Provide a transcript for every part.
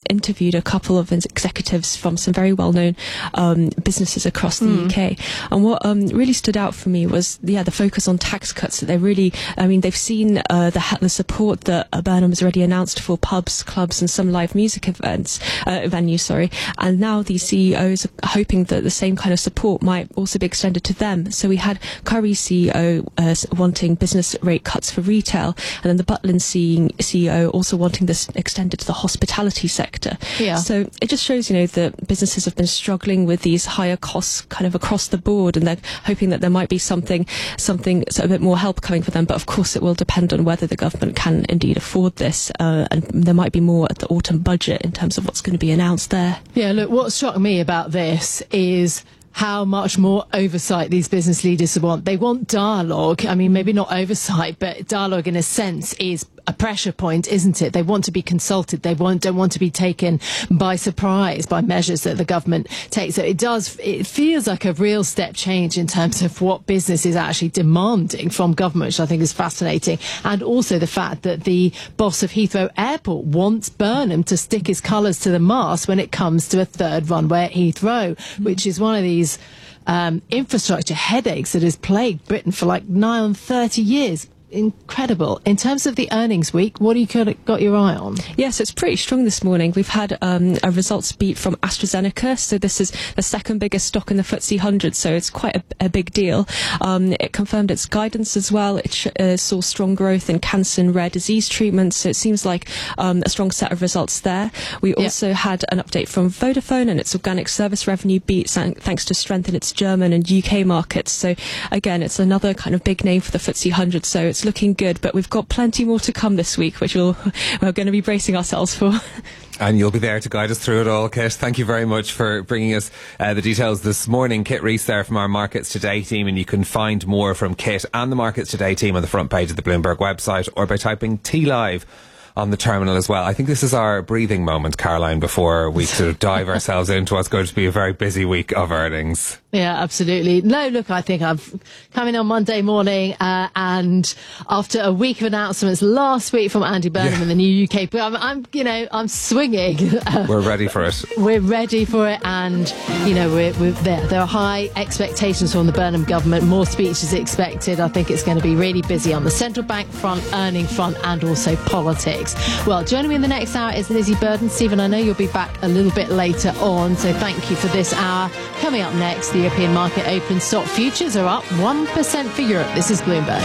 interviewed a couple of executives from some very well-known businesses across the UK, and what really stood out for me was the focus on tax cuts. That they really, they've seen the support that Burnham has already announced for pubs, clubs, and some live music venues. And now the CEOs are hoping that the same kind of support might also be extended to them. So we had Curry's CEO wanting business rate cuts for retail, and then the Butlin CEO also wanting this extended to the hospitality sector. Yeah. So it just shows, that businesses have been struggling with these higher costs kind of across the board, and they're hoping that there might be something so a bit more help coming for them. But of course, it will depend on whether the government can indeed afford this, and there might be more at the autumn budget in terms of what's going to be announced there. Yeah, look, what struck me about this is how much more oversight these business leaders want. They want dialogue. Maybe not oversight, but dialogue in a sense is a pressure point, isn't it? They want to be consulted. They don't want to be taken by surprise by measures that the government takes. So it feels like a real step change in terms of what business is actually demanding from government, which I think is fascinating. And also the fact that the boss of Heathrow Airport wants Burnham to stick his colours to the mast when it comes to a third runway at Heathrow, which is one of these infrastructure headaches that has plagued Britain for like nigh on 30 years. Incredible. In terms of the earnings week, what have you got your eye on? Yes, it's pretty strong this morning. We've had a results beat from AstraZeneca, so this is the second biggest stock in the FTSE 100, so it's quite a big deal. It confirmed its guidance as well. It saw strong growth in cancer and rare disease treatments, so it seems like a strong set of results there. We also had an update from Vodafone, and its organic service revenue beat thanks to strength in its German and UK markets. So again, it's another kind of big name for the FTSE 100, so it's looking good, but we've got plenty more to come this week, which we're going to be bracing ourselves for. And you'll be there to guide us through it all, Kit. Thank you very much for bringing us the details this morning. Kit Rees there from our Markets Today team, and you can find more from Kit and the Markets Today team on the front page of the Bloomberg website, or by typing TLive on the terminal as well. I think this is our breathing moment, Caroline, before we sort of dive ourselves into what's going to be a very busy week of earnings. Yeah, absolutely. No, look, I think I've come in on Monday morning, and after a week of announcements last week from Andy Burnham in the new UK, I'm swinging. We're ready for it. We're ready for it, and we're there. There are high expectations from the Burnham government. More speeches expected. I think it's going to be really busy on the central bank front, earning front, and also politics. Well, joining me in the next hour is Lizzie Burden. Stephen, I know you'll be back a little bit later on, so thank you for this hour. Coming up next, the European market open. Stock futures are up 1% for Europe. This is Bloomberg.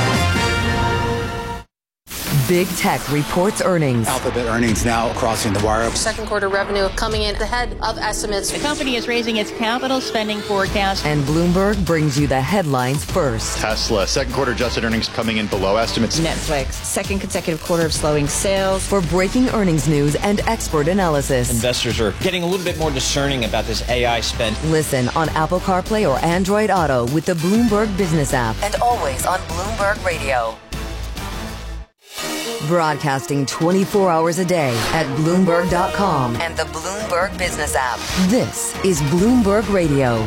Big Tech reports earnings. Alphabet earnings now crossing the wire. Second quarter revenue coming in ahead of estimates. The company is raising its capital spending forecast. And Bloomberg brings you the headlines first. Tesla, second quarter adjusted earnings coming in below estimates. Netflix, second consecutive quarter of slowing sales. For breaking earnings news and expert analysis. Investors are getting a little bit more discerning about this AI spend. Listen on Apple CarPlay or Android Auto with the Bloomberg Business app. And always on Bloomberg Radio. Broadcasting 24 hours a day at Bloomberg.com and the Bloomberg Business app. This is Bloomberg Radio.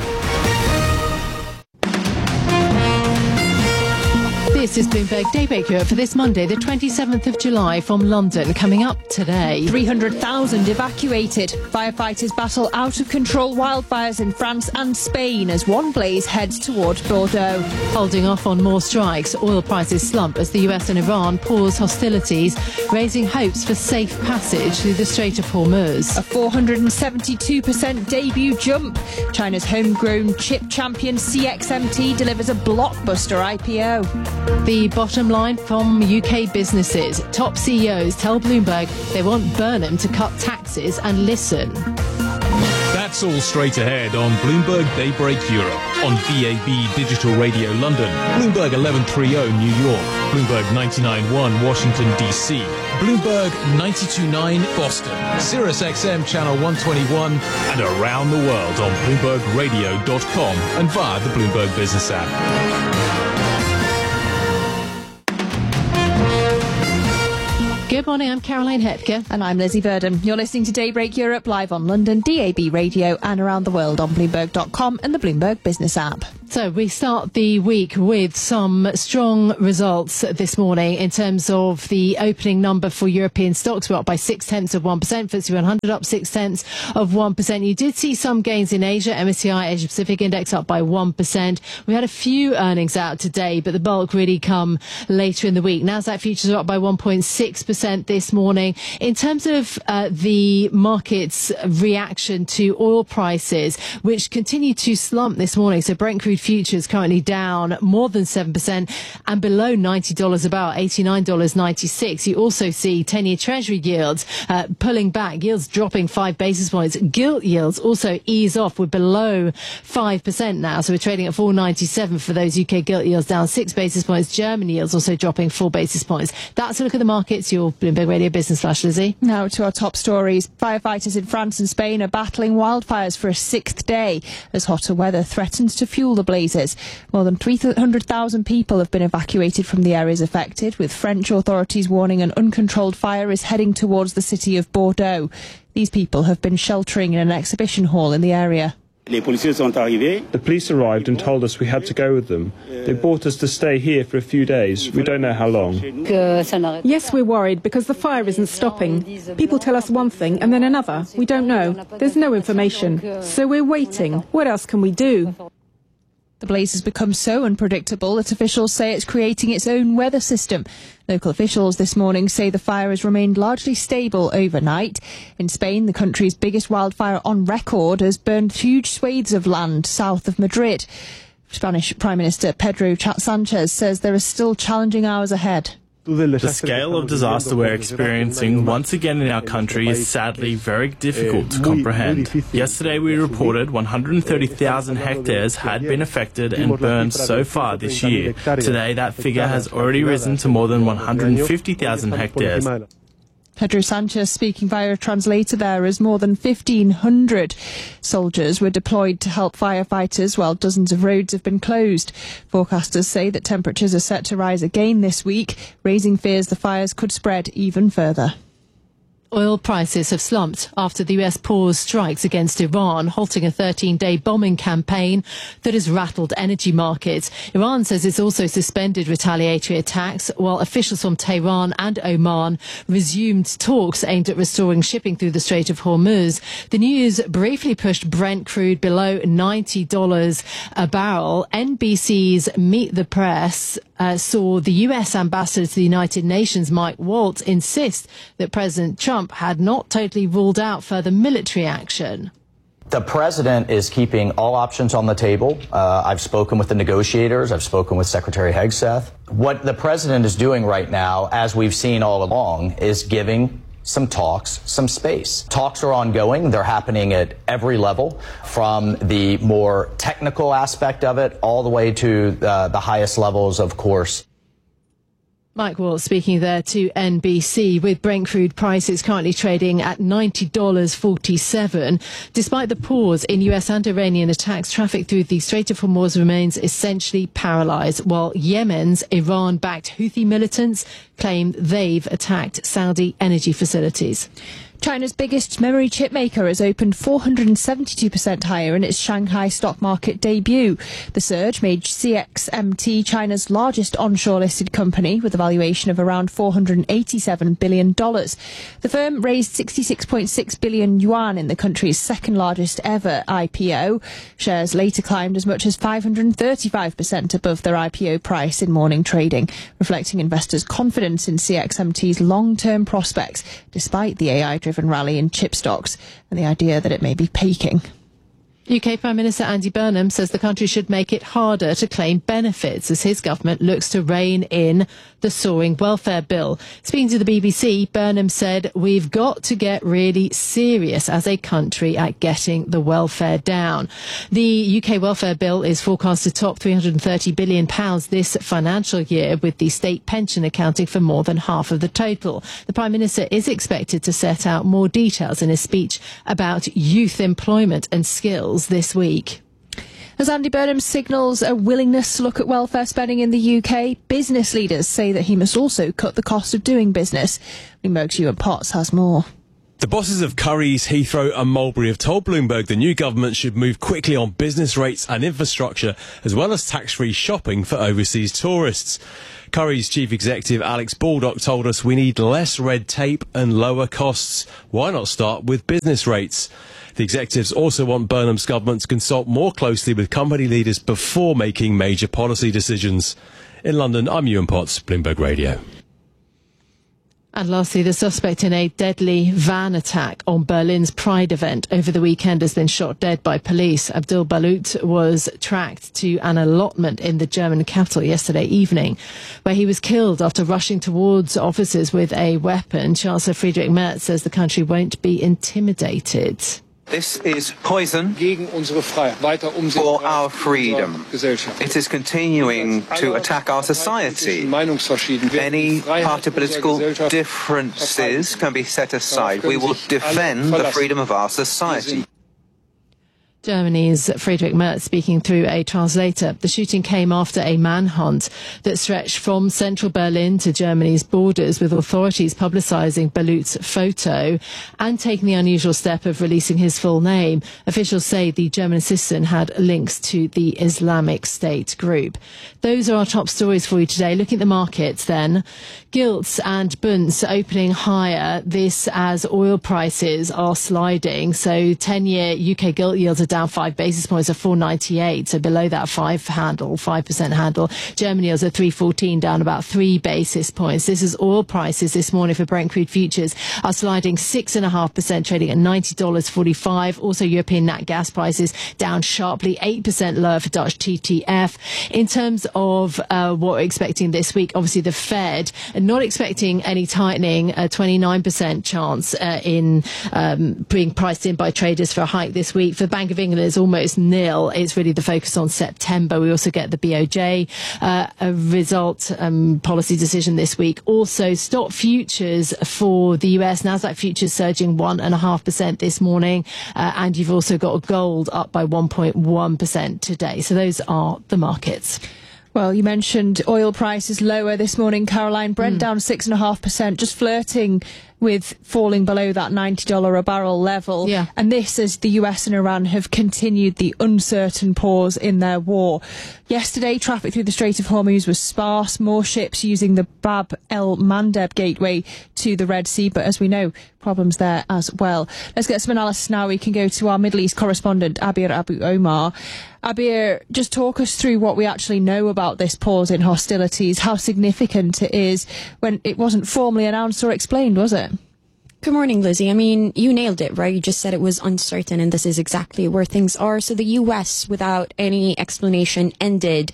This is Bloomberg Daybreak Europe for this Monday, the 27th of July from London. Coming up today. 300,000 evacuated. Firefighters battle out of control wildfires in France and Spain as one blaze heads toward Bordeaux. Holding off on more strikes, oil prices slump as the US and Iran pause hostilities, raising hopes for safe passage through the Strait of Hormuz. A 472% debut jump. China's homegrown chip champion CXMT delivers a blockbuster IPO. The bottom line from UK businesses. Top CEOs tell Bloomberg they want Burnham to cut taxes and listen. That's all straight ahead on Bloomberg Daybreak Europe, on DAB Digital Radio London, Bloomberg 1130 New York, Bloomberg 99.1 Washington DC, Bloomberg 92.9 Boston, Sirius XM Channel 121, and around the world on BloombergRadio.com and via the Bloomberg Business app. Good morning, I'm Caroline Hetke. And I'm Lizzie Burden. You're listening to Daybreak Europe live on London, DAB Radio, and around the world on Bloomberg.com and the Bloomberg Business app. So we start the week with some strong results this morning in terms of the opening number for European stocks. We're up by 0.6%. FTSE 100 up 0.6%. You did see some gains in Asia. MSCI Asia Pacific Index up by 1%. We had a few earnings out today, but the bulk really come later in the week. Nasdaq futures are up by 1.6% this morning. In terms of the market's reaction to oil prices, which continue to slump this morning, so Brent crude futures currently down more than 7% and below $90 a barrel, $89.96. You also see 10-year Treasury yields pulling back, yields dropping 5 basis points. Gilt yields also ease off. We're below 5% now, so we're trading at 4.97 for those UK gilt yields, down 6 basis points. German yields also dropping 4 basis points. That's a look at the markets. Your Bloomberg Radio Business Flash, Lizzie. Now to our top stories. Firefighters in France and Spain are battling wildfires for a 6th day as hotter weather threatens to fuel the blazes. More than 300,000 people have been evacuated from the areas affected, with French authorities warning an uncontrolled fire is heading towards the city of Bordeaux. These people have been sheltering in an exhibition hall in the area. The police arrived and told us we had to go with them. They brought us to stay here for a few days. We don't know how long. Yes, we're worried because the fire isn't stopping. People tell us one thing and then another. We don't know. There's no information. So we're waiting. What else can we do? The blaze has become so unpredictable that officials say it's creating its own weather system. Local officials this morning say the fire has remained largely stable overnight. In Spain, the country's biggest wildfire on record has burned huge swathes of land south of Madrid. Spanish Prime Minister Pedro Sanchez says there are still challenging hours ahead. The scale of disaster we're experiencing once again in our country is sadly very difficult to comprehend. Yesterday we reported 130,000 hectares had been affected and burned so far this year. Today that figure has already risen to more than 150,000 hectares. Pedro Sanchez speaking via a translator there as more than 1,500 soldiers were deployed to help firefighters while dozens of roads have been closed. Forecasters say that temperatures are set to rise again this week, raising fears the fires could spread even further. Oil prices have slumped after the US paused strikes against Iran, halting a 13-day bombing campaign that has rattled energy markets. Iran says it's also suspended retaliatory attacks, while officials from Tehran and Oman resumed talks aimed at restoring shipping through the Strait of Hormuz. The news briefly pushed Brent crude below $90 a barrel. NBC's Meet the Press saw the US ambassador to the United Nations, Mike Waltz, insist that President Trump had not totally ruled out further military action. The president is keeping all options on the table. I've spoken with the negotiators. I've spoken with Secretary Hegseth. What the president is doing right now, as we've seen all along, is giving some talks, some space. Talks are ongoing. They're happening at every level, from the more technical aspect of it all the way to the highest levels, of course. Mike Waltz speaking there to NBC, with Brent crude prices currently trading at $90.47. Despite the pause in US and Iranian attacks, traffic through the Strait of Hormuz remains essentially paralysed, while Yemen's Iran-backed Houthi militants claim they've attacked Saudi energy facilities. China's biggest memory chip maker has opened 472% higher in its Shanghai stock market debut. The surge made CXMT China's largest onshore listed company, with a valuation of around $487 billion. The firm raised 66.6 billion yuan in the country's second largest ever IPO. Shares later climbed as much as 535% above their IPO price in morning trading, reflecting investors' confidence in CXMT's long-term prospects, despite the AI-driven rally in chip stocks and the idea that it may be peaking. UK Prime Minister Andy Burnham says the country should make it harder to claim benefits as his government looks to rein in the soaring welfare bill. Speaking to the BBC, Burnham said, "We've got to get really serious as a country at getting the welfare down." The UK welfare bill is forecast to top £330 billion this financial year, with the state pension accounting for more than half of the total. The Prime Minister is expected to set out more details in a speech about youth employment and skills this week. As Andy Burnham signals a willingness to look at welfare spending in the UK, business leaders say that he must also cut the cost of doing business. Bloomberg's Ewan Potts has more. The bosses of Currys, Heathrow and Mulberry have told Bloomberg the new government should move quickly on business rates and infrastructure, as well as tax-free shopping for overseas tourists. Currys chief executive Alex Baldock told us we need less red tape and lower costs. Why not start with business rates? The executives also want Burnham's government to consult more closely with company leaders before making major policy decisions. In London, I'm Ewan Potts, Bloomberg Radio. And lastly, the suspect in a deadly van attack on Berlin's Pride event over the weekend has been shot dead by police. Abdul Balut was tracked to an allotment in the German capital yesterday evening, where he was killed after rushing towards officers with a weapon. Chancellor Friedrich Merz says the country won't be intimidated. This is poison for our freedom. It is continuing to attack our society. Any party political differences can be set aside. We will defend the freedom of our society. Germany's Friedrich Merz speaking through a translator. The shooting came after a manhunt that stretched from central Berlin to Germany's borders, with authorities publicising Balut's photo and taking the unusual step of releasing his full name. Officials say the German citizen had links to the Islamic State group. Those are our top stories for you today. Looking at the markets then. Gilts and bunds opening higher, this as oil prices are sliding. So 10-year UK gilt yields are down 5 basis points at 4.98, so below that 5% handle. German yields are 3.14, down about 3 basis points. This is oil prices this morning for Brent crude futures are sliding 6.5%, trading at $90.45. Also, European nat gas prices down sharply, 8% lower for Dutch TTF. In terms of what we're expecting this week, obviously the Fed not expecting any tightening, a 29% chance in being priced in by traders for a hike this week. For the Bank of England is almost nil. It's really the focus on September. We also get the BOJ result policy decision this week. Also, stock futures for the US, Nasdaq futures surging 1.5% this morning, and you've also got gold up by 1.1% today. So those are the markets. Well, you mentioned oil prices lower this morning, Caroline. Brent down 6.5%, just flirting with falling below that $90 a barrel level. Yeah. And this as the US and Iran have continued the uncertain pause in their war. Yesterday, traffic through the Strait of Hormuz was sparse, more ships using the Bab el-Mandeb gateway to the Red Sea, but as we know, problems there as well. Let's get some analysis now. We can go to our Middle East correspondent, Abir Abu Omar. Abir, just talk us through what we actually know about this pause in hostilities, how significant it is when it wasn't formally announced or explained, was it? Good morning, Lizzie. I mean, you nailed it, right? You just said it was uncertain, and this is exactly where things are. So the U.S., without any explanation, ended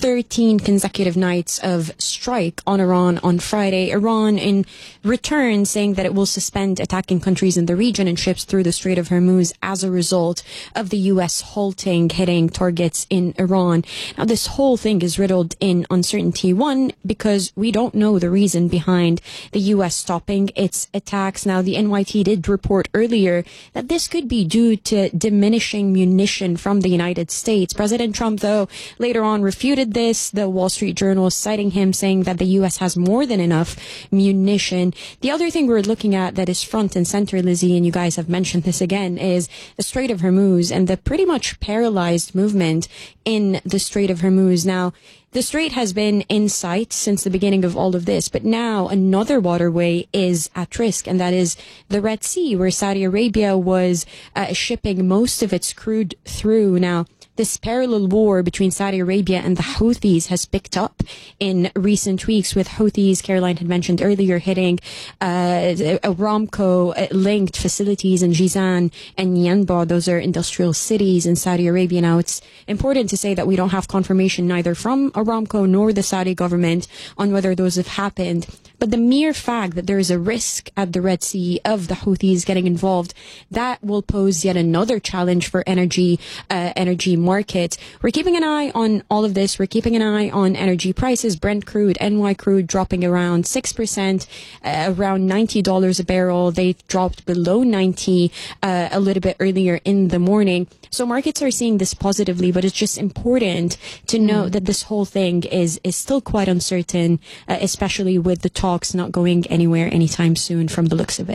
13 consecutive nights of strike on Iran on Friday. Iran, in return, saying that it will suspend attacking countries in the region and ships through the Strait of Hormuz as a result of the U.S. halting hitting targets in Iran. Now, this whole thing is riddled in uncertainty. One, because we don't know the reason behind the U.S. stopping its attacks. Now, the NYT did report earlier that this could be due to diminishing munition from the United States. President Trump, though, later on refuted this. The Wall Street Journal citing him, saying that the U.S. has more than enough munition. The other thing we're looking at that is front and center, Lizzie, and you guys have mentioned this again, is the Strait of Hormuz and the pretty much paralyzed movement in the Strait of Hormuz. Now, the strait has been in sight since the beginning of all of this, but now another waterway is at risk, and that is the Red Sea, where Saudi Arabia was shipping most of its crude through. Now, this parallel war between Saudi Arabia and the Houthis has picked up in recent weeks, with Houthis, Caroline had mentioned earlier, hitting Aramco-linked facilities in Jizan and Yanbu. Those are industrial cities in Saudi Arabia. Now, it's important to say that we don't have confirmation neither from Aramco nor the Saudi government on whether those have happened. But the mere fact that there is a risk at the Red Sea of the Houthis getting involved, that will pose yet another challenge for energy markets. We're keeping an eye on all of this. We're keeping an eye on energy prices. Brent crude, NY crude dropping around 6%, around $90 a barrel. They dropped below 90 a little bit earlier in the morning. So markets are seeing this positively, but it's just important to note that this whole thing is still quite uncertain, especially with the talks not going anywhere anytime soon from the looks of it.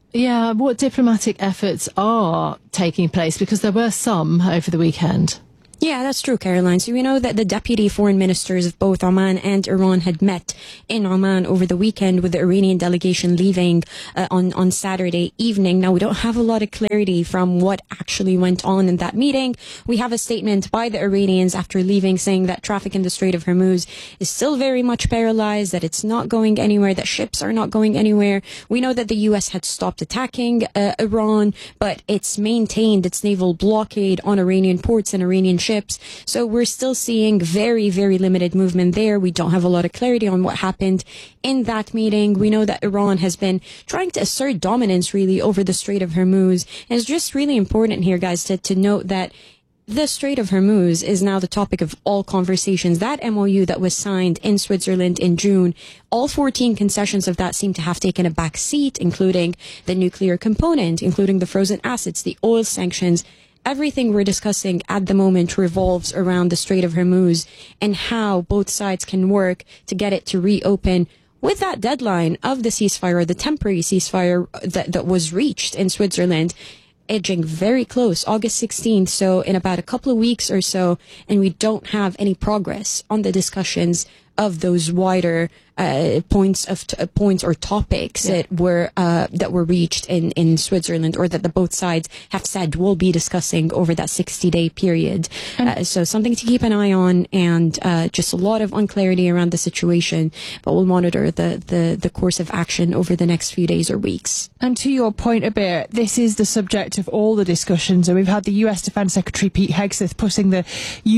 Yeah, what diplomatic efforts are taking place? Because there were some over the weekend. Yeah, that's true, Caroline. So we know that the deputy foreign ministers of both Oman and Iran had met in Oman over the weekend, with the Iranian delegation leaving on Saturday evening. Now, we don't have a lot of clarity from what actually went on in that meeting. We have a statement by the Iranians after leaving saying that traffic in the Strait of Hormuz is still very much paralyzed, that it's not going anywhere, that ships are not going anywhere. We know that the U.S. had stopped attacking Iran, but it's maintained its naval blockade on Iranian ports and Iranian ships. So we're still seeing very, very limited movement there. We don't have a lot of clarity on what happened in that meeting. We know that Iran has been trying to assert dominance really over the Strait of Hormuz. And it's just really important here, guys, to note that the Strait of Hormuz is now the topic of all conversations. That MOU that was signed in Switzerland in June, all 14 concessions of that seem to have taken a back seat, including the nuclear component, including the frozen assets, the oil sanctions. Everything we're discussing at the moment revolves around the Strait of Hormuz and how both sides can work to get it to reopen with that deadline of the ceasefire, the temporary ceasefire that was reached in Switzerland, edging very close, August 16th. So in about a couple of weeks or so, and we don't have any progress on the discussions of those wider points or topics that were reached in Switzerland, or that the both sides have said we'll be discussing over that 60-day period. So something to keep an eye on, and just a lot of unclarity around the situation. But we'll monitor the course of action over the next few days or weeks. And to your point a bit, this is the subject of all the discussions. And we've had the US Defence Secretary Pete Hegseth putting the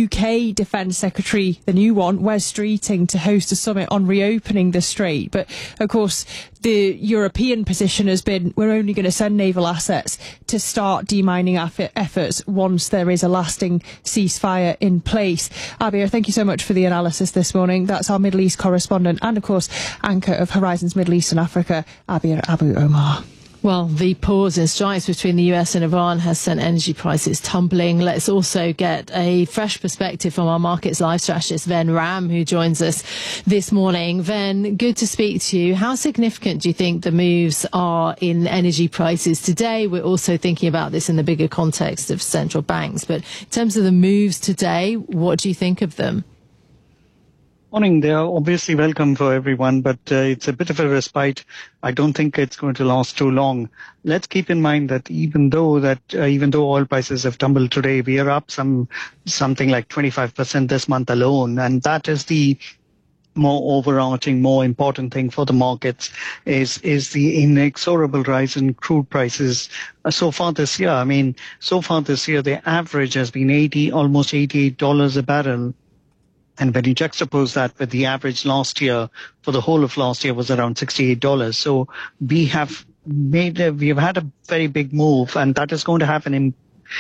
UK Defence Secretary, the new one, Wes Streeting, to host a summit on reopening the strait. But of course, the European position has been, we're only going to send naval assets to start demining efforts once there is a lasting ceasefire in place. Abir, thank you so much for the analysis this morning. That's our Middle East correspondent and, of course, anchor of Horizons Middle East and Africa, Abir Abu Omar. Well, the pause in strikes between the US and Iran has sent energy prices tumbling. Let's also get a fresh perspective from our Markets Live strategist, Ven Ram, who joins us this morning. Ven, good to speak to you. How significant do you think the moves are in energy prices today? We're also thinking about this in the bigger context of central banks. But in terms of the moves today, what do you think of them? Morning. They are obviously welcome for everyone, but it's a bit of a respite. I don't think it's going to last too long. Let's keep in mind that even though oil prices have tumbled today, we are up something like 25% this month alone, and that is the more overarching, more important thing for the markets is the inexorable rise in crude prices so far this year. The average has been almost $88 a barrel. And when you juxtapose that with the average last year, for the whole of last year was around $68. So we have had a very big move, and that is going to have an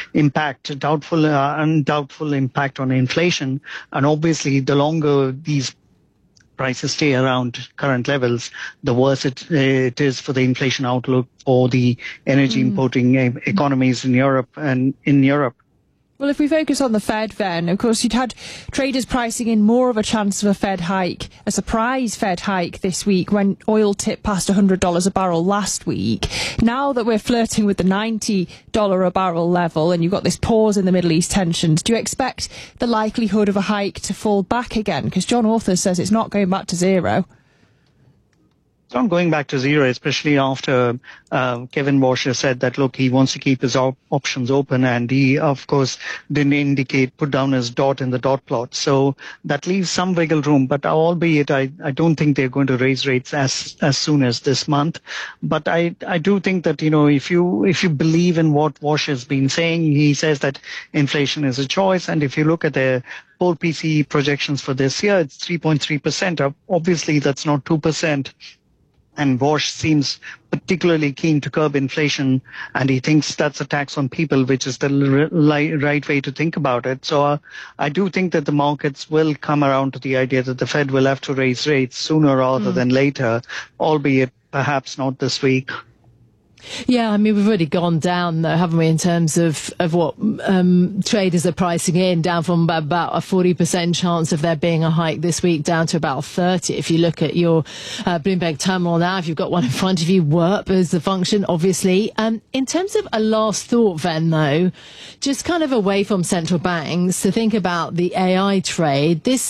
undoubtful impact on inflation. And obviously, the longer these prices stay around current levels, the worse it is for the inflation outlook for the energy importing economies in Europe. Well, if we focus on the Fed then, of course, you'd had traders pricing in more of a chance of a Fed hike, a surprise Fed hike this week when oil tipped past $100 a barrel last week. Now that we're flirting with the $90 a barrel level and you've got this pause in the Middle East tensions, do you expect the likelihood of a hike to fall back again? Because John Authers says it's not going back to zero. It's not going back to zero, especially after Kevin Walsh has said that, look, he wants to keep his options open, and he, of course, didn't put down his dot in the dot plot. So that leaves some wiggle room, but albeit I don't think they're going to raise rates as soon as this month. But I do think that, if you believe in what Walsh has been saying, he says that inflation is a choice. And if you look at the poll PCE projections for this year, it's 3.3%. Obviously, that's not 2%. And Walsh seems particularly keen to curb inflation, and he thinks that's a tax on people, which is the right way to think about it. So I do think that the markets will come around to the idea that the Fed will have to raise rates sooner rather than later, albeit perhaps not this week. Yeah, I mean, we've already gone down, though, haven't we, in terms of what traders are pricing in, down from about a 40% chance of there being a hike this week down to about 30. If you look at your Bloomberg terminal now, if you've got one in front of you, WERP is the function, obviously. In terms of a last thought, then, though, just kind of away from central banks to think about the AI trade, this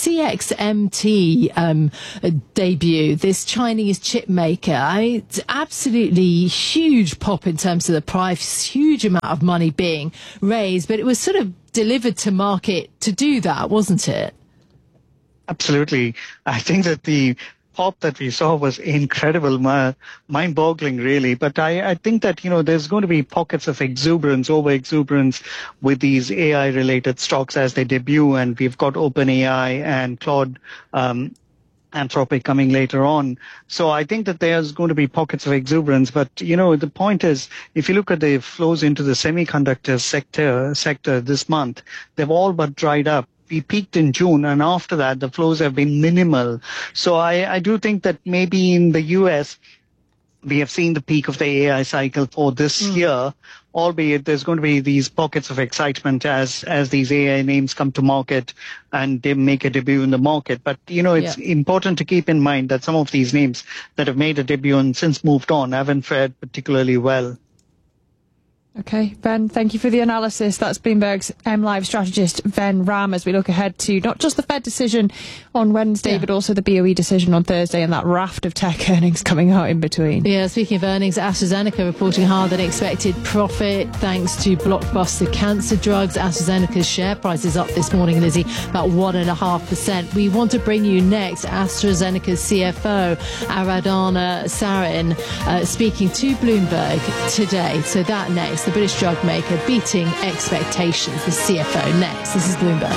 CXMT debut, this Chinese chip maker, it's absolutely huge pop in terms of the price, huge amount of money being raised, but it was sort of delivered to market to do that, wasn't it? Absolutely. I think that the pop that we saw was incredible, mind-boggling, really. But I think that, there's going to be pockets of over-exuberance with these AI-related stocks as they debut, and we've got OpenAI and Claude Anthropic coming later on. So I think that there's going to be pockets of exuberance. But, the point is, if you look at the flows into the semiconductor sector this month, they've all but dried up. We peaked in June, and after that, the flows have been minimal. So I do think that maybe in the US, we have seen the peak of the AI cycle for this year, albeit there's going to be these pockets of excitement as these AI names come to market and they make a debut in the market. But, it's important to keep in mind that some of these names that have made a debut and since moved on haven't fared particularly well. Okay, Ben, thank you for the analysis. That's Bloomberg's MLive strategist, Ben Ram, as we look ahead to not just the Fed decision on Wednesday, but also the BOE decision on Thursday and that raft of tech earnings coming out in between. Yeah, speaking of earnings, AstraZeneca reporting higher than expected profit thanks to blockbuster cancer drugs. AstraZeneca's share price is up this morning, Lizzie, about 1.5%. We want to bring you next AstraZeneca's CFO, Aradhana Sarin, speaking to Bloomberg today. So that next. The British drug maker beating expectations. The CFO next. This is Bloomberg.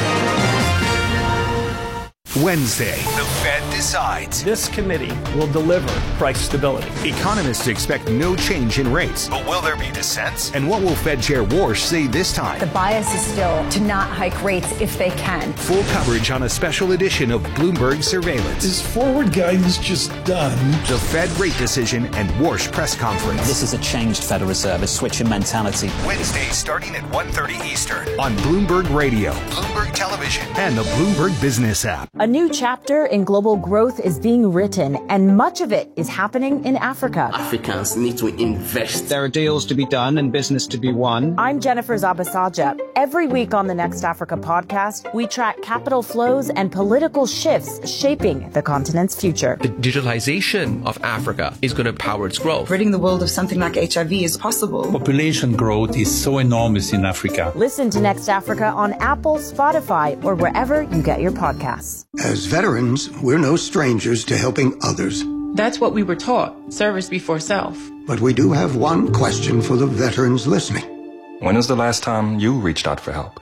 Wednesday, the Fed decides. This committee will deliver price stability. Economists expect no change in rates. But will there be dissents? And what will Fed Chair Warsh say this time? The bias is still to not hike rates if they can. Full coverage on a special edition of Bloomberg Surveillance. Is forward guidance just done? The Fed rate decision and Warsh press conference. This is a changed Federal Reserve, a switch in mentality. Wednesday starting at 1:30 Eastern on Bloomberg Radio, Bloomberg Television, and the Bloomberg Business app. A new chapter in global growth is being written, and much of it is happening in Africa. Africans need to invest. There are deals to be done and business to be won. I'm Jennifer Zabasaja. Every week on the Next Africa podcast, we track capital flows and political shifts shaping the continent's future. The digitalization of Africa is going to power its growth. Ridding the world of something like HIV is possible. Population growth is so enormous in Africa. Listen to Next Africa on Apple, Spotify, or wherever you get your podcasts. As veterans, we're no strangers to helping others. That's what we were taught, service before self. But we do have one question for the veterans listening. When was the last time you reached out for help?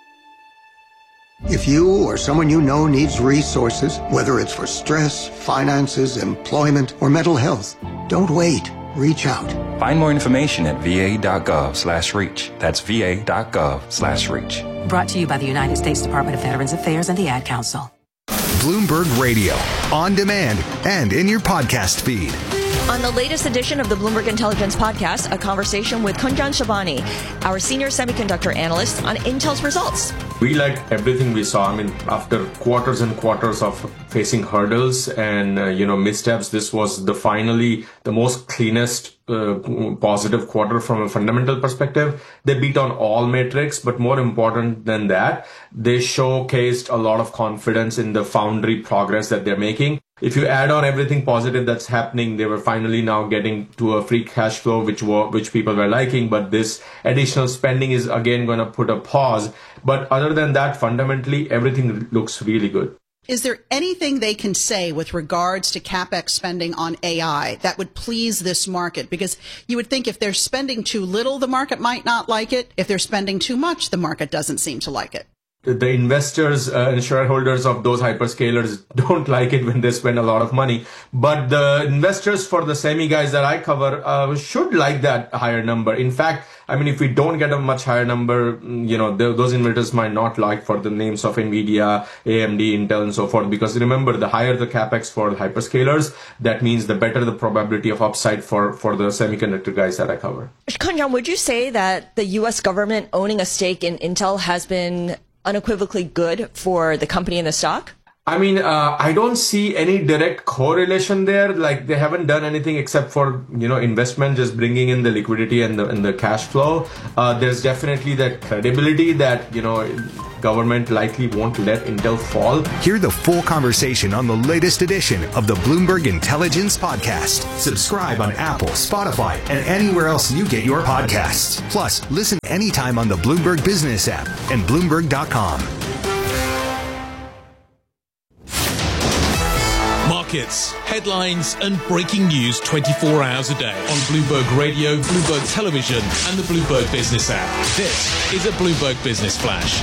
If you or someone you know needs resources, whether it's for stress, finances, employment, or mental health, don't wait. Reach out. Find more information at va.gov/reach. That's va.gov/reach. Brought to you by the United States Department of Veterans Affairs and the Ad Council. Bloomberg Radio, on demand and in your podcast feed. On the latest edition of the Bloomberg Intelligence Podcast, a conversation with Kunjan Shabani, our senior semiconductor analyst, on Intel's results. We like everything we saw. I mean, after quarters and quarters of facing hurdles and, missteps, this was finally the most cleanest positive quarter from a fundamental perspective. They beat on all metrics, but more important than that, they showcased a lot of confidence in the foundry progress that they're making. If you add on everything positive that's happening, they were finally now getting to a free cash flow, which people were liking. But this additional spending is again going to put a pause. But other than that, fundamentally, everything looks really good. Is there anything they can say with regards to CapEx spending on AI that would please this market? Because you would think if they're spending too little, the market might not like it. If they're spending too much, the market doesn't seem to like it. the investors and shareholders of those hyperscalers don't like it when they spend a lot of money. But the investors for the semi guys that I cover should like that higher number. In fact, I mean, if we don't get a much higher number, those investors might not like for the names of NVIDIA, AMD, Intel, and so forth. Because remember, the higher the capex for the hyperscalers, that means the better the probability of upside for the semiconductor guys that I cover. Kunjan, would you say that the U.S. government owning a stake in Intel has been unequivocally good for the company and the stock? I mean, I don't see any direct correlation there. Like, they haven't done anything except for, investment, just bringing in the liquidity and the cash flow. There's definitely that credibility that, government likely won't let Intel fall. Hear the full conversation on the latest edition of the Bloomberg Intelligence Podcast. Subscribe on Apple, Spotify, and anywhere else you get your podcasts. Plus, listen anytime on the Bloomberg Business app and Bloomberg.com. Markets, headlines, and breaking news 24 hours a day on Bloomberg Radio, Bloomberg Television, and the Bloomberg Business app. This is a Bloomberg Business Flash.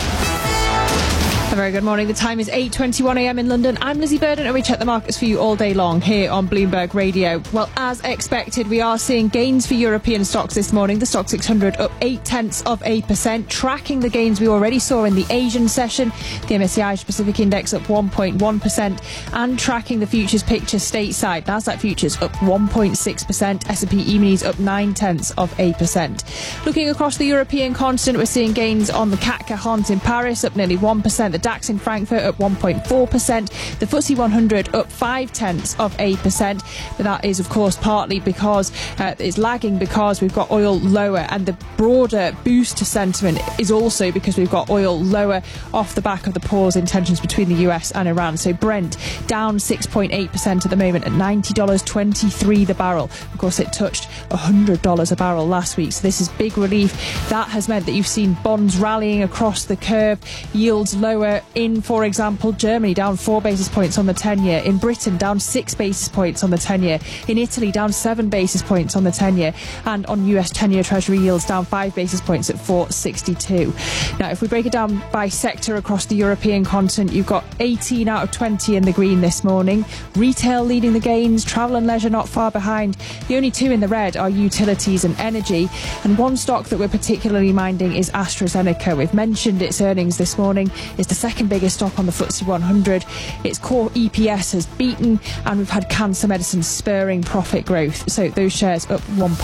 A very good morning. The time is 8:21 a.m. in London. I'm Lizzie Burden, and we check the markets for you all day long here on Bloomberg Radio. Well, as expected, we are seeing gains for European stocks this morning. The Stoxx 600 up 0.8%, tracking the gains we already saw in the Asian session. The MSCI Asia Pacific Index up 1.1%, and tracking the futures picture stateside. Nasdaq futures up 1.6%. S&P E-minis up 0.9%. Looking across the European continent, we're seeing gains on the CAC 40 in Paris up nearly 1%. The DAX in Frankfurt up 1.4%. The FTSE 100 up 0.5%. But that is, of course, partly because it's lagging because we've got oil lower, and the broader boost to sentiment is also because we've got oil lower off the back of the pause in tensions between the US and Iran. So Brent down 6.8% at the moment at $90.23 the barrel. Of course, it touched $100 a barrel last week. So this is big relief. That has meant that you've seen bonds rallying across the curve, yields lower in, for example, Germany down 4 basis points on the 10-year. In Britain, down 6 basis points on the 10-year. In Italy, down 7 basis points on the 10-year. And on US 10-year Treasury yields, down 5 basis points at 4.62. Now, if we break it down by sector across the European continent, you've got 18 out of 20 in the green this morning. Retail leading the gains, travel and leisure not far behind. The only two in the red are utilities and energy. And one stock that we're particularly minding is AstraZeneca. We've mentioned its earnings this morning. It's the second biggest stock on the FTSE 100. Its core EPS has beaten, and we've had cancer medicine spurring profit growth. So those shares up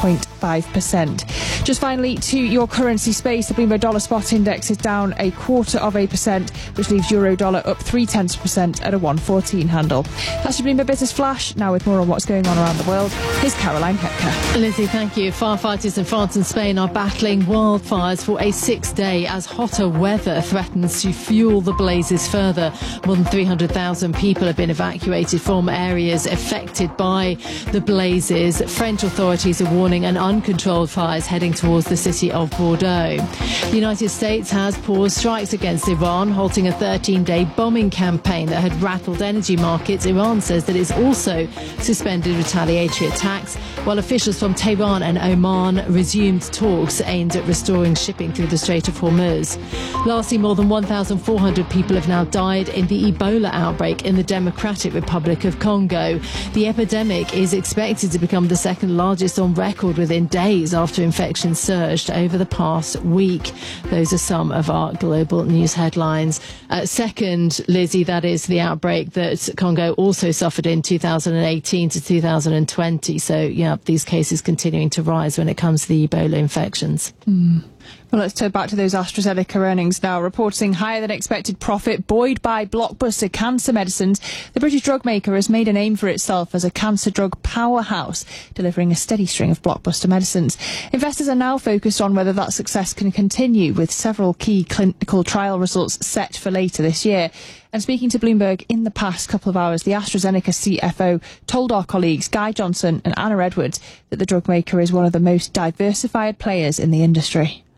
1.5%. Just finally, to your currency space, the Bloomberg Dollar Spot Index is down 0.25%, which leaves euro dollar up 0.3% at a 1.14 handle. That's your Bloomberg Business Flash. Now with more on what's going on around the world, here's Caroline Hepker. Lizzie, thank you. Firefighters in France and Spain are battling wildfires for a 6th day as hotter weather threatens to fuel the blazes further. More than 300,000 people have been evacuated from areas affected by the blazes. French authorities are warning an uncontrolled fires heading towards the city of Bordeaux. The United States has paused strikes against Iran, halting a 13-day bombing campaign that had rattled energy markets. Iran says that it's also suspended retaliatory attacks, while officials from Tehran and Oman resumed talks aimed at restoring shipping through the Strait of Hormuz. Lastly, more than 1,400 people have now died in the Ebola outbreak in the Democratic Republic of Congo. The epidemic is expected to become the second largest on record within days after infections surged over the past week. Those are some of our global news headlines. Second, Lizzie, that is the outbreak that Congo also suffered in 2018 to 2020. So, yeah, these cases continuing to rise when it comes to the Ebola infections. Well, let's turn back to those AstraZeneca earnings now. Reporting higher than expected profit buoyed by blockbuster cancer medicines, the British drug maker has made a name for itself as a cancer drug powerhouse, delivering a steady string of blockbuster medicines. Investors are now focused on whether that success can continue, with several key clinical trial results set for later this year. And speaking to Bloomberg in the past couple of hours, the AstraZeneca CFO told our colleagues Guy Johnson and Anna Edwards that the drug maker is one of the most diversified players in the industry.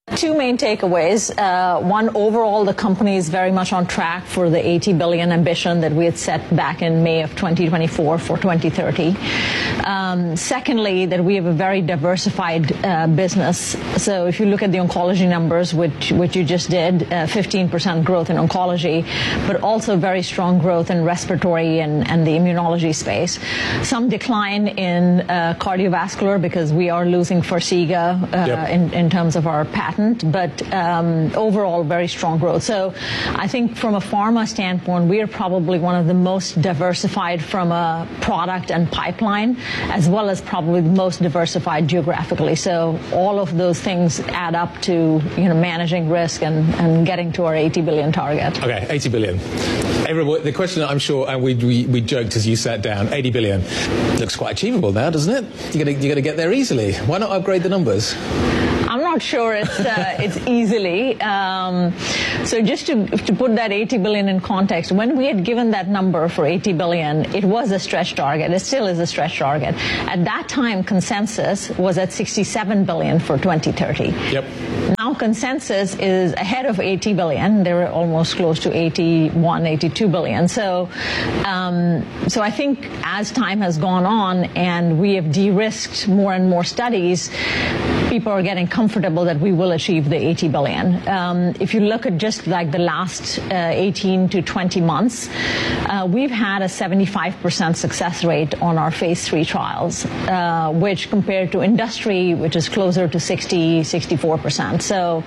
Two main takeaways. One, overall, the company is very much on track for the 80 billion ambition that we had set back in May of 2024 for 2030. Secondly, that we have a very diversified business. So if you look at the oncology numbers, which you just did, 15% growth in oncology, but also very strong growth in respiratory and the immunology space. Some decline in cardiovascular because we are losing Farxiga in terms of our patent, but overall very strong growth. So I think from a pharma standpoint, we are probably one of the most diversified from a product and pipeline, as well as probably the most diversified geographically. So all of those things add up to managing risk and getting to our 80 billion target. Okay, 80 billion. Everyone, the question I'm sure, and we joked as you sat down, 80 billion looks quite achievable now, doesn't it? You're going to get there easily. Why not upgrade the numbers? I'm not sure it's easily. So just to put that 80 billion in context, when we had given that number for 80 billion, it was a stretch target. It still is a stretch target. At that time, consensus was at 67 billion for 2030. Yep. Now consensus is ahead of 80 billion. They're almost close to 81, 82 billion. So I think as time has gone on and we have de-risked more and more studies, people are getting comfortable that we will achieve the 80 billion. If you look at just like the last 18 to 20 months, we've had a 75% success rate on our phase 3 trials, which compared to industry, which is closer to 60, 64%. So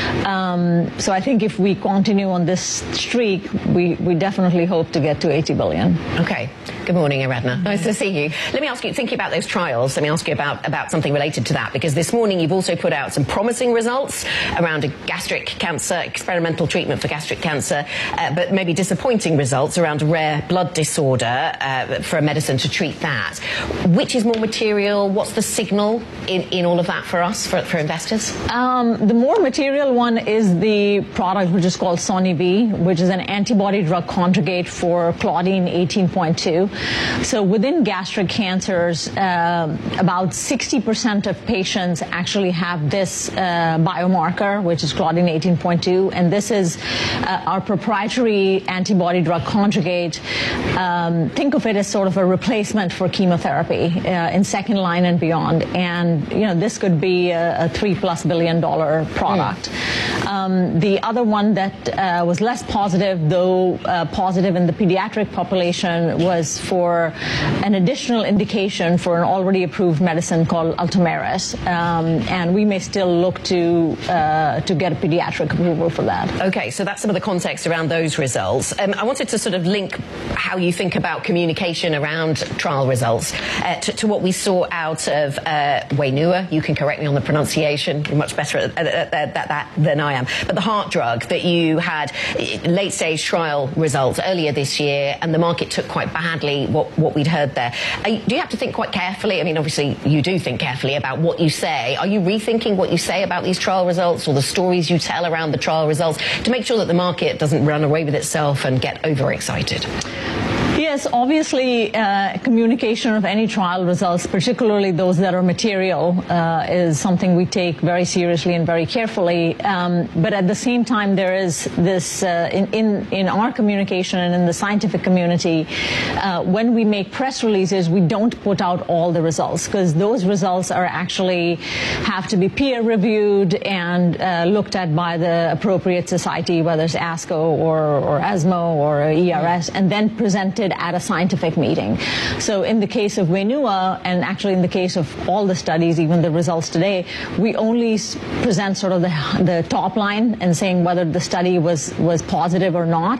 I think if we continue on this streak, we definitely hope to get to 80 billion. Okay. Good morning, Aradhana. Nice to see you. Let me ask you, thinking about those trials, let me ask you about something related to that, because this morning you've also put out some promising results around a gastric cancer, experimental treatment for gastric cancer, but maybe disappointing results around a rare blood disorder for a medicine to treat that. Which is more material? What's the signal in all of that for us, for investors? The more material one is the product which is called Soni-V, which is an antibody drug conjugate for Claudin 18.2. So within gastric cancers, about 60% of patients actually have this biomarker, which is Claudin 18.2, and this is our proprietary antibody drug conjugate. Think of it as sort of a replacement for chemotherapy in second line and beyond. And this could be a $3+ billion product. The other one that was less positive, though positive in the pediatric population, was for an additional indication for an already approved medicine called Ultomiris, and we may still look to get a pediatric approval for that. Okay, so that's some of the context around those results. I wanted to sort of link how you think about communication around trial results to what we saw out of Wainua. You can correct me on the pronunciation. You're much better at that than I am. But the heart drug that you had late-stage trial results earlier this year, and the market took quite badly what we'd heard there. Do you have to think quite carefully? I mean, obviously, you do think carefully about what you say. Are you rethinking what you say about these trial results or the stories you tell around the trial results to make sure that the market doesn't run away with itself and get overexcited? Yes, obviously, communication of any trial results, particularly those that are material, is something we take very seriously and very carefully. But at the same time, there is this in our communication and in the scientific community, when we make press releases, we don't put out all the results, because those results are actually have to be peer reviewed and looked at by the appropriate society, whether it's ASCO or ESMO or ERS, and then presented at a scientific meeting. So in the case of Wainua, and actually in the case of all the studies, even the results today, we only present sort of the top line and saying whether the study was positive or not.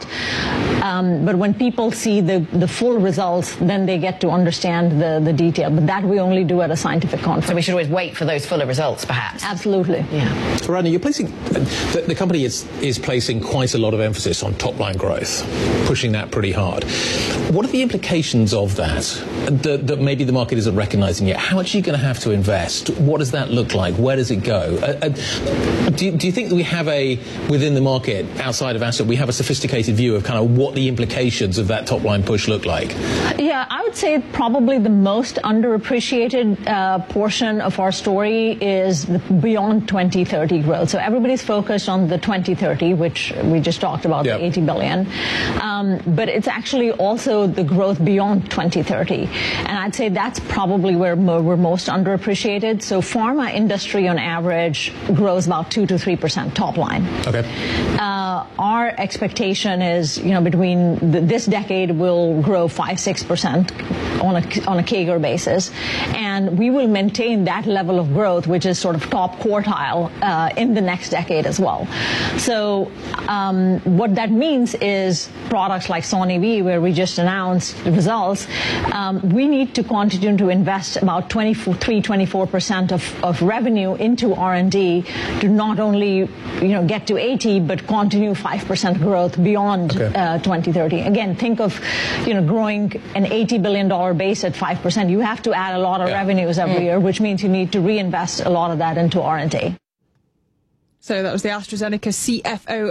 But when people see the full results, then they get to understand the detail. But that we only do at a scientific conference. So we should always wait for those fuller results, perhaps. Absolutely. Yeah. Aradhana, you're placing the company is placing quite a lot of emphasis on top line growth, pushing that pretty hard. What are the implications of that maybe the market isn't recognising yet? How much are you going to have to invest? What does that look like? Where does it go? Do you think that we have within the market, outside of asset, we have a sophisticated view of kind of what the implications of that top-line push look like? Yeah, I would say probably the most underappreciated portion of our story is the beyond 2030 growth. So everybody's focused on the 2030, which we just talked about, the 80 billion. But it's actually also the growth beyond 2030. And I'd say that's probably where we're most underappreciated. So pharma industry on average grows about 2 to 3% top line. Okay. Our expectation is, between this decade will grow 5-6% on a CAGR basis, and we will maintain that level of growth, which is sort of top quartile in the next decade as well. So what that means is products like Soni-V, where we just announced the results, we need to continue to invest about 24% of revenue into R&D to not only get to 80, but continue 5% growth beyond 2030. Again, think of growing an $80 billion base at 5%. You have to add a lot of revenues every year, which means you need to reinvest a lot of that into R&D. So that was the AstraZeneca CFO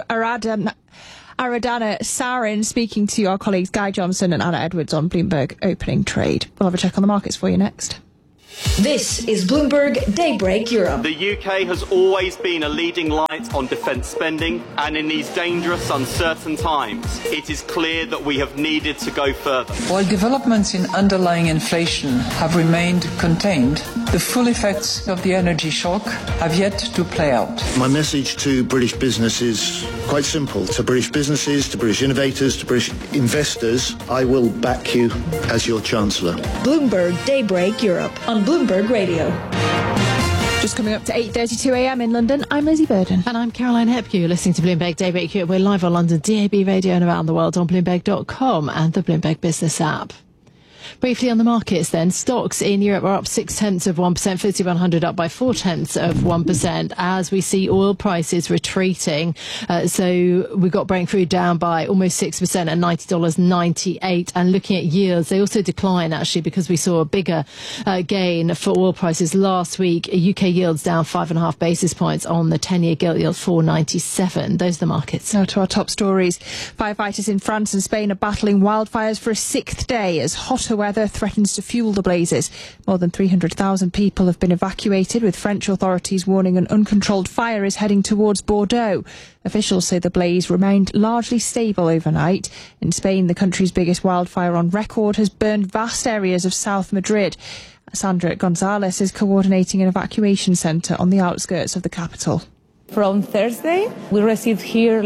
Aradhana Sarin speaking to our colleagues Guy Johnson and Anna Edwards on Bloomberg Opening Trade. We'll have a check on the markets for you next. This is Bloomberg Daybreak Europe. The UK has always been a leading light on defence spending, and in these dangerous, uncertain times, it is clear that we have needed to go further. While developments in underlying inflation have remained contained, the full effects of the energy shock have yet to play out. My message to British business is quite simple. To British businesses, to British innovators, to British investors, I will back you as your Chancellor. Bloomberg Daybreak Europe on Bloomberg Radio. Just coming up to 8:32 a.m. in London, I'm Lizzie Burden. And I'm Caroline Hepke. You're listening to Bloomberg Daybreak Europe. We're live on London DAB radio and around the world on Bloomberg.com and the Bloomberg Business app. Briefly on the markets then, stocks in Europe are up 0.6%, FTSE 100 up by 0.4%, as we see oil prices retreating. So we've got Brent crude down by almost 6% at $90.98. And looking at yields, they also decline actually because we saw a bigger gain for oil prices last week. UK yields down 5.5 basis points on the 10-year gilt yield, 4.97. Those are the markets. Now to our top stories. Firefighters in France and Spain are battling wildfires for a 6th day as hotter weather threatens to fuel the blazes. More than 300,000 people have been evacuated, with French authorities warning an uncontrolled fire is heading towards Bordeaux. Officials say the blaze remained largely stable overnight. In Spain, the country's biggest wildfire on record has burned vast areas of South Madrid. Sandra Gonzalez is coordinating an evacuation centre on the outskirts of the capital. From Thursday, we received here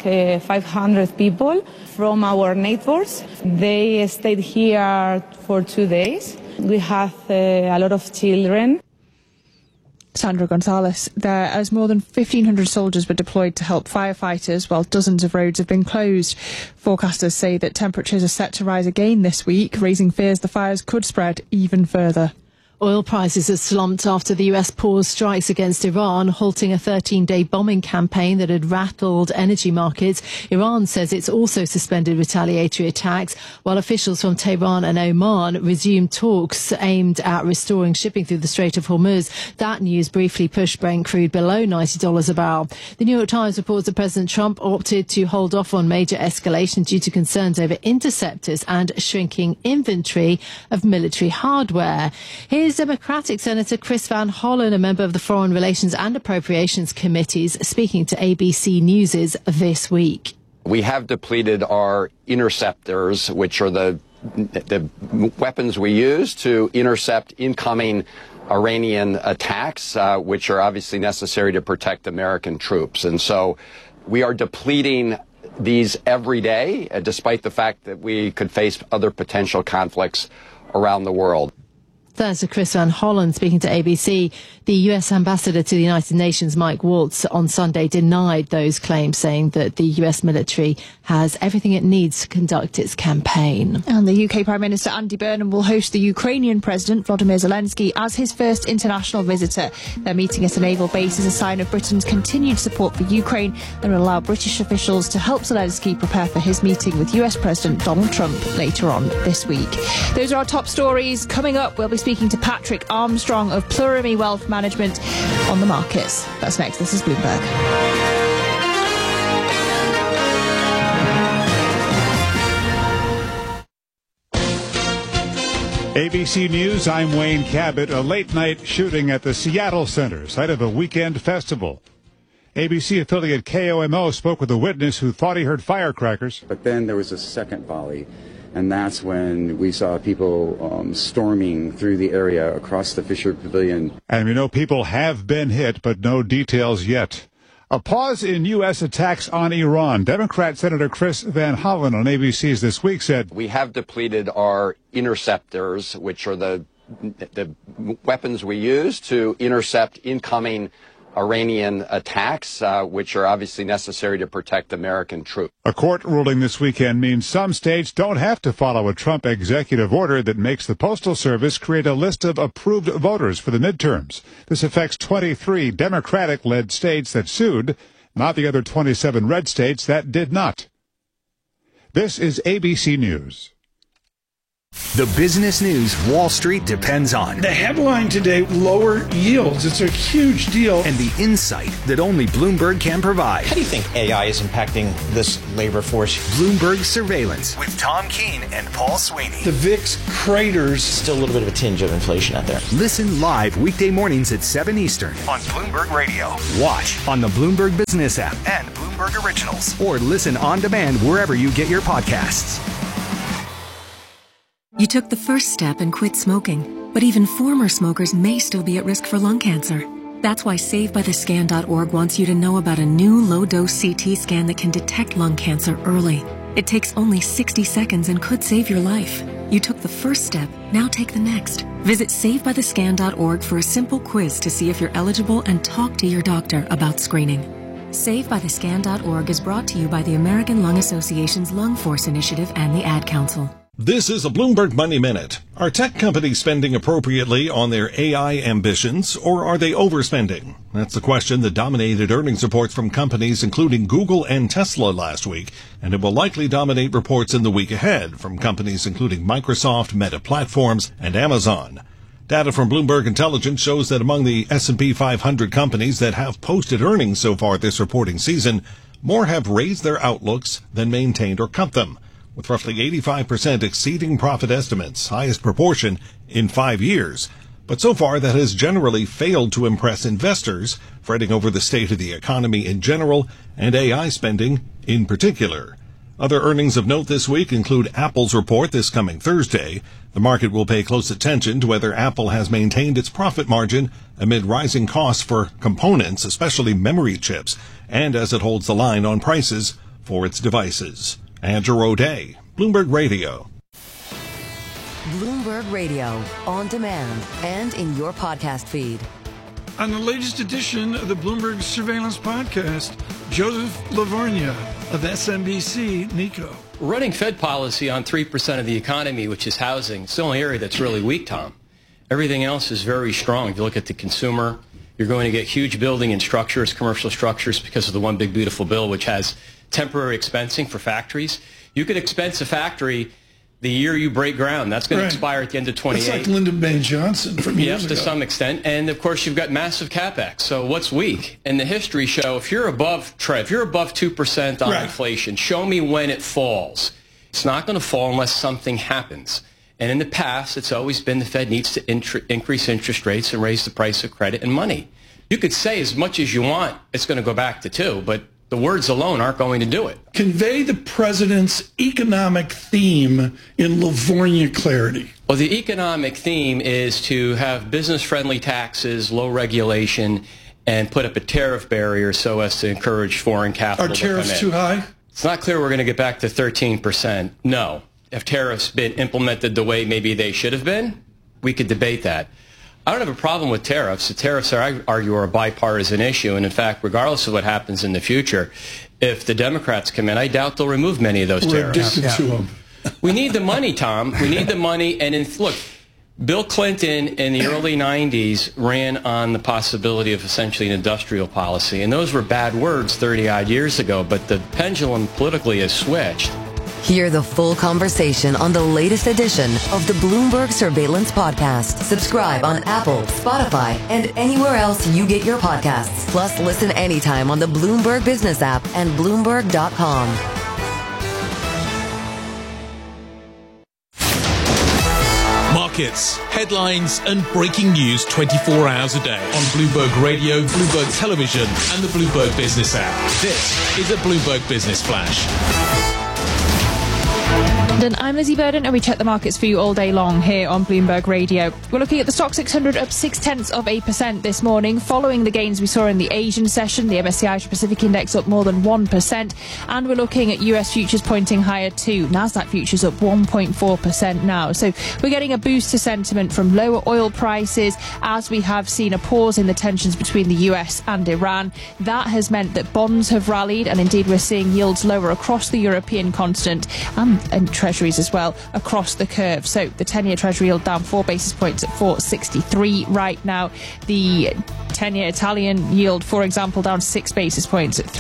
500 people from our neighbors. They stayed here for 2 days. We have a lot of children. Sandra Gonzalez there, as more than 1,500 soldiers were deployed to help firefighters while dozens of roads have been closed. Forecasters say that temperatures are set to rise again this week, raising fears the fires could spread even further. Oil prices have slumped after the US paused strikes against Iran, halting a 13-day bombing campaign that had rattled energy markets. Iran says it's also suspended retaliatory attacks, while officials from Tehran and Oman resumed talks aimed at restoring shipping through the Strait of Hormuz. That news briefly pushed Brent crude below $90 a barrel. The New York Times reports that President Trump opted to hold off on major escalation due to concerns over interceptors and shrinking inventory of military hardware. Here's Democratic Senator Chris Van Hollen, a member of the Foreign Relations and Appropriations Committees, speaking to ABC News' This Week. We have depleted our interceptors, which are the weapons we use to intercept incoming Iranian attacks, which are obviously necessary to protect American troops. And so we are depleting these every day, despite the fact that we could face other potential conflicts around the world. Thanks to Chris Van Hollen speaking to ABC. The US ambassador to the United Nations, Mike Waltz, on Sunday denied those claims, saying that the US military has everything it needs to conduct its campaign. And the UK Prime Minister Andy Burnham will host the Ukrainian President Volodymyr Zelensky as his first international visitor. Their meeting at a naval base is a sign of Britain's continued support for Ukraine and will allow British officials to help Zelensky prepare for his meeting with US President Donald Trump later on this week. Those are our top stories. Coming up, we'll be speaking to Patrick Armstrong of Plurimi Wealth Management on the markets. That's next. This is Bloomberg. ABC News, I'm Wayne Cabot. A late-night shooting at the Seattle Center, site of a weekend festival. ABC affiliate KOMO spoke with a witness who thought he heard firecrackers. But then there was a second volley, and that's when we saw people storming through the area across the Fisher Pavilion. And we know people have been hit, but no details yet. A pause in U.S. attacks on Iran. Democrat Senator Chris Van Hollen on ABC's This Week said, "We have depleted our interceptors, which are the weapons we use to intercept incoming Iranian attacks, which are obviously necessary to protect American troops." A court ruling this weekend means some states don't have to follow a Trump executive order that makes the Postal Service create a list of approved voters for the midterms. This affects 23 Democratic-led states that sued, not the other 27 red states that did not. This is ABC News. The business news Wall Street depends on. The headline today, lower yields. It's a huge deal. And the insight that only Bloomberg can provide. How do you think AI is impacting this labor force? Bloomberg Surveillance with Tom Keene and Paul Sweeney. The VIX craters. Still a little bit of a tinge of inflation out there. Listen live weekday mornings at 7 Eastern on Bloomberg Radio. Watch on the Bloomberg Business app and Bloomberg Originals. Or listen on demand wherever you get your podcasts. You took the first step and quit smoking, but even former smokers may still be at risk for lung cancer. That's why SaveByTheScan.org wants you to know about a new low-dose CT scan that can detect lung cancer early. It takes only 60 seconds and could save your life. You took the first step, now take the next. Visit SaveByTheScan.org for a simple quiz to see if you're eligible and talk to your doctor about screening. SaveByTheScan.org is brought to you by the American Lung Association's Lung Force Initiative and the Ad Council. This is a Bloomberg Money Minute. Are tech companies spending appropriately on their AI ambitions, or are they overspending? That's the question that dominated earnings reports from companies including Google and Tesla last week, and it will likely dominate reports in the week ahead from companies including Microsoft, Meta Platforms, and Amazon. Data from Bloomberg Intelligence shows that among the S&P 500 companies that have posted earnings so far this reporting season, more have raised their outlooks than maintained or cut them, with roughly 85% exceeding profit estimates, highest proportion in 5 years. But so far, that has generally failed to impress investors, fretting over the state of the economy in general and AI spending in particular. Other earnings of note this week include Apple's report this coming Thursday. The market will pay close attention to whether Apple has maintained its profit margin amid rising costs for components, especially memory chips, and as it holds the line on prices for its devices. Andrew O'Day, Bloomberg Radio. Bloomberg Radio, on demand and in your podcast feed. On the latest edition of the Bloomberg Surveillance Podcast, Joseph Lavarnia of SMBC Nikko. Running Fed policy on 3% of the economy, which is housing, it's the only area that's really weak, Tom. Everything else is very strong. If you look at the consumer, you're going to get huge building and structures, commercial structures, because of the One Big Beautiful Bill, which has temporary expensing for factories. You could expense a factory the year you break ground. That's going to expire at the end of 28. It's like Lyndon B. Johnson from years ago. To some extent. And, of course, you've got massive CapEx. So what's weak? And the history show, if you're above 2% on inflation, show me when it falls. It's not going to fall unless something happens. And in the past, it's always been the Fed needs to increase interest rates and raise the price of credit and money. You could say as much as you want it's going to go back to 2, but the words alone aren't going to do it. Convey the president's economic theme in Livornia clarity. Well, the economic theme is to have business-friendly taxes, low regulation, and put up a tariff barrier so as to encourage foreign capital to come in. Are tariffs too high? It's not clear we're going to get back to 13%. No. Have tariffs been implemented the way maybe they should have been? we could debate that. I don't have a problem with tariffs. The tariffs, I argue, are a bipartisan issue. And in fact, regardless of what happens in the future, if the Democrats come in, I doubt they'll remove many of those tariffs. We're addicted to them. We need the money, Tom. We need the money. And look, Bill Clinton in the early 90s ran on the possibility of essentially an industrial policy. And those were bad words 30-odd years ago. But the pendulum politically has switched. Hear the full conversation on the latest edition of the Bloomberg Surveillance Podcast. Subscribe on Apple, Spotify, and anywhere else you get your podcasts. Plus, listen anytime on the Bloomberg Business app and Bloomberg.com. Markets, headlines, and breaking news 24 hours a day on Bloomberg Radio, Bloomberg Television, and the Bloomberg Business app. This is a Bloomberg Business Flash. I'm Lizzie Burden, and we check the markets for you all day long here on Bloomberg Radio. We're looking at the Stock 600 up 0.6% this morning, following the gains we saw in the Asian session. The MSCI Asia Pacific Index up more than 1%, and we're looking at US futures pointing higher too. Nasdaq futures up 1.4% now. So we're getting a boost to sentiment from lower oil prices, as we have seen a pause in the tensions between the US and Iran. That has meant that bonds have rallied, and indeed we're seeing yields lower across the European continent and Treasuries as well across the curve. So the 10-year Treasury yield down 4 basis points at 4.63 right now. The 10-year Italian yield, for example, down 6 basis points at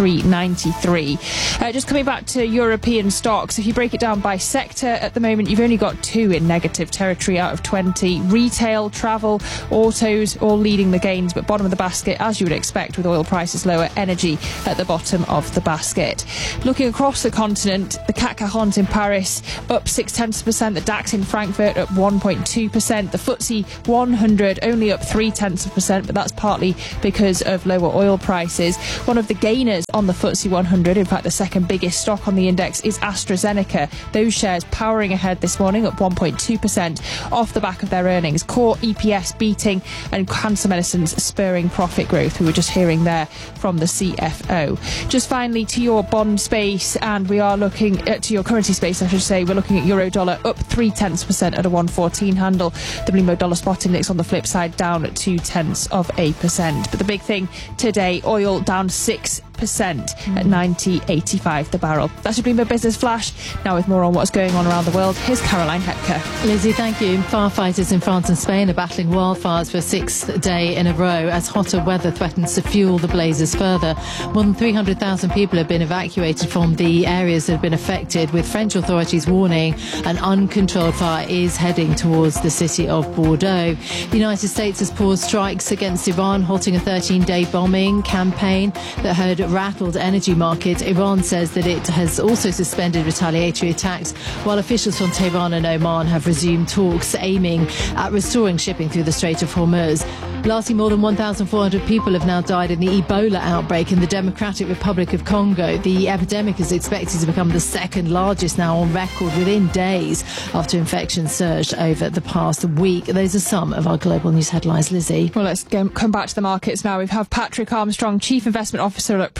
3.93. Just coming back to European stocks, if you break it down by sector, at the moment you've only got 2 in negative territory out of 20. Retail, travel, autos, all leading the gains, but bottom of the basket, as you would expect with oil prices lower, energy at the bottom of the basket. Looking across the continent, the CAC 40 in Paris up 0.6%, the DAX in Frankfurt up 1.2%, the FTSE 100 only up 0.3%, but that's partly because of lower oil prices. One of the gainers on the FTSE 100, in fact the second biggest stock on the index, is AstraZeneca. Those shares powering ahead this morning up 1.2% off the back of their earnings. Core EPS beating and cancer medicines spurring profit growth. We were just hearing there from the CFO. Just finally to your bond space, and we are looking to your currency space, I should say. We're looking at euro dollar up 0.3% at a 114 handle. The Bloomberg Dollar Spot Index on the flip side down at 0.2%. But the big thing today, oil down 6% at 90.85 the barrel. That's your Bloomberg Business Flash. Now with more on what's going on around the world, here's Caroline Hepker. Lizzie, thank you. Firefighters in France and Spain are battling wildfires for a 6th day in a row as hotter weather threatens to fuel the blazes further. More than 300,000 people have been evacuated from the areas that have been affected, with French authorities warning an uncontrolled fire is heading towards the city of Bordeaux. The United States has paused strikes against Iran, halting a 13-day bombing campaign that had rattled energy markets. Iran says that it has also suspended retaliatory attacks, while officials from Tehran and Oman have resumed talks aiming at restoring shipping through the Strait of Hormuz. Lastly, more than 1,400 people have now died in the Ebola outbreak in the Democratic Republic of Congo. The epidemic is expected to become the second largest now on record within days after infections surged over the past week. Those are some of our global news headlines. Lizzie. Well, let's come back to the markets now. We have Patrick Armstrong, Chief Investment Officer at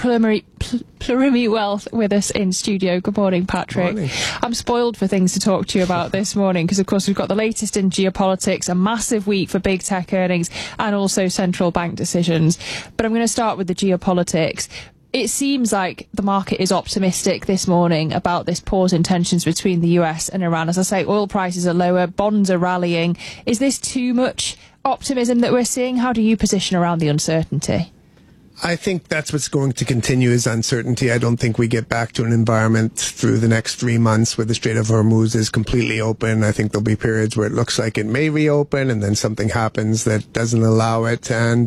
Plurimi Wealth, with us in studio. Good morning, Patrick. Good morning. I'm spoiled for things to talk to you about this morning because, of course, we've got the latest in geopolitics, a massive week for big tech earnings, and also central bank decisions. But I'm going to start with the geopolitics. It seems like the market is optimistic this morning about this pause in tensions between the US and Iran. As I say, oil prices are lower, bonds are rallying. Is this too much optimism that we're seeing? How do you position around the uncertainty? I think that's what's going to continue is uncertainty. I don't think we get back to an environment through the next 3 months where the Strait of Hormuz is completely open. I think there'll be periods where it looks like it may reopen and then something happens that doesn't allow it. And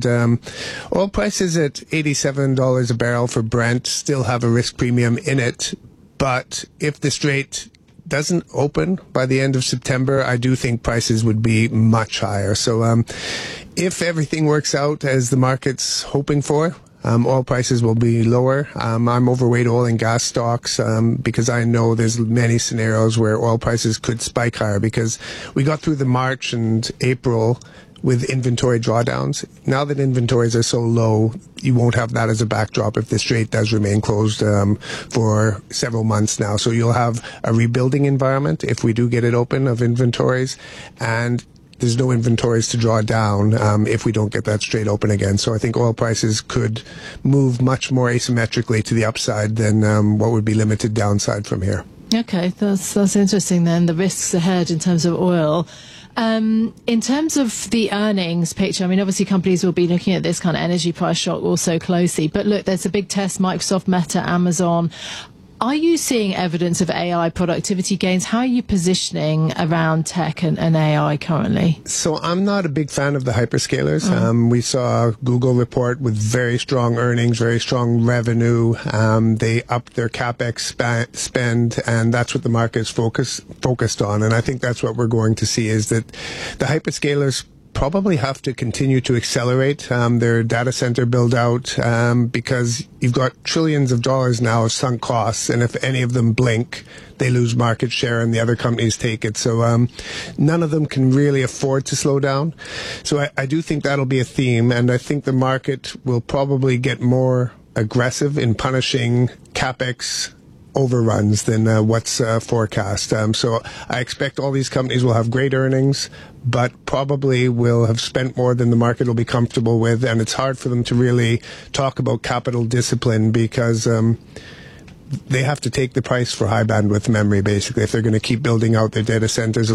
oil prices at $87 a barrel for Brent still have a risk premium in it. But if the Strait doesn't open by the end of September, I do think prices would be much higher. So if everything works out as the market's hoping for, oil prices will be lower. I'm overweight oil and gas stocks because I know there's many scenarios where oil prices could spike higher because we got through the March and April with inventory drawdowns. Now that inventories are so low, you won't have that as a backdrop if the Strait does remain closed for several months now. So you'll have a rebuilding environment if we do get it open of inventories. And there's no inventories to draw down if we don't get that straight open again. So I think oil prices could move much more asymmetrically to the upside than what would be limited downside from here. Okay, that's interesting then, the risks ahead in terms of oil. In terms of the earnings picture, I mean, obviously companies will be looking at this kind of energy price shock also closely. But look, there's a big test, Microsoft, Meta, Amazon. Are you seeing evidence of AI productivity gains? How are you positioning around tech and AI currently? So I'm not a big fan of the hyperscalers. We saw Google report with very strong earnings, very strong revenue. They upped their CapEx spend, and that's what the market is focused on. And I think that's what we're going to see, is that the hyperscalers probably have to continue to accelerate their data center build out because you've got trillions of dollars now of sunk costs, and if any of them blink, they lose market share and the other companies take it. So none of them can really afford to slow down. So I do think that'll be a theme, and I think the market will probably get more aggressive in punishing CapEx overruns than what's forecast. So I expect all these companies will have great earnings, but probably will have spent more than the market will be comfortable with, and it's hard for them to really talk about capital discipline because they have to take the price for high bandwidth memory, basically, if they're going to keep building out their data centers.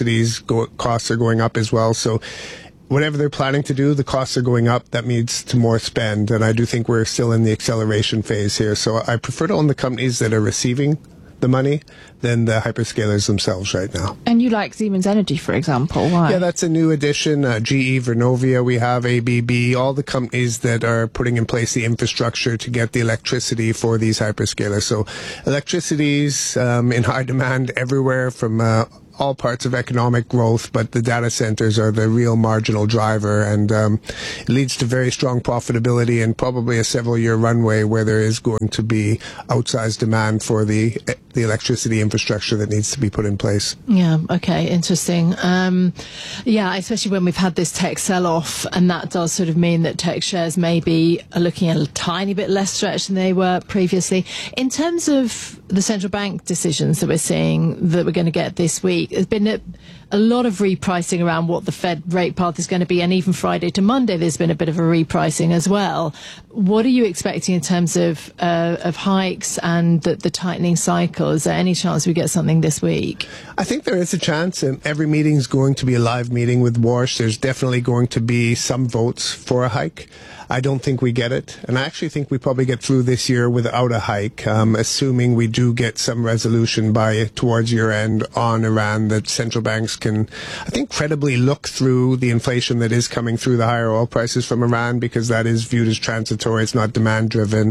Costs are going up as well. So whatever they're planning to do, the costs are going up. That leads to more spend, and I do think we're still in the acceleration phase here. So I prefer to own the companies that are receiving the money than the hyperscalers themselves right now. And you like Siemens Energy, for example. Why? Yeah, that's a new addition. GE, Vernovia, we have ABB, all the companies that are putting in place the infrastructure to get the electricity for these hyperscalers. So electricity's in high demand everywhere from all parts of economic growth, but the data centers are the real marginal driver, and it leads to very strong profitability and probably a several-year runway where there is going to be outsized demand for the electricity infrastructure that needs to be put in place. Yeah, okay, interesting. Yeah, especially when we've had this tech sell-off, and that does sort of mean that tech shares maybe are looking a tiny bit less stretched than they were previously. In terms of the central bank decisions that we're seeing that we're going to get this week, there's been a lot of repricing around what the Fed rate path is going to be, and even Friday to Monday there's been a bit of a repricing as well. What are you expecting in terms of hikes and the tightening cycle? Is there any chance we get something this week? I think there is a chance. Every meeting is going to be a live meeting with Warsh. There's definitely going to be some votes for a hike. I don't think we get it, and I actually think we probably get through this year without a hike, assuming we do get some resolution towards year end on Iran, that central banks can, I think, credibly look through the inflation that is coming through the higher oil prices from Iran, because that is viewed as transitory. It's not demand driven.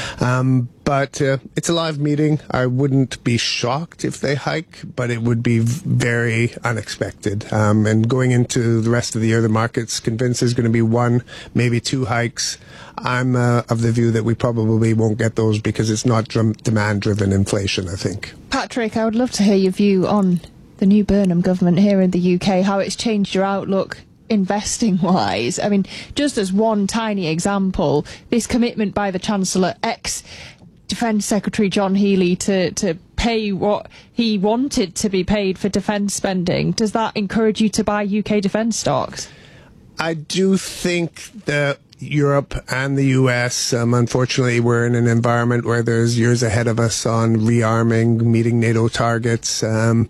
But it's a live meeting. I wouldn't be shocked if they hike, but it would be very unexpected. And going into the rest of the year, the market's convinced there's going to be one, maybe two hikes. I'm of the view that we probably won't get those because it's not demand-driven inflation, I think. Patrick, I would love to hear your view on the new Burnham government here in the UK, how it's changed your outlook investing-wise. I mean, just as one tiny example, this commitment by the Chancellor, Defence Secretary John Healey, to pay what he wanted to be paid for defence spending. Does that encourage you to buy UK defence stocks? I do think that Europe and the US, unfortunately, we're in an environment where there's years ahead of us on rearming, meeting NATO targets.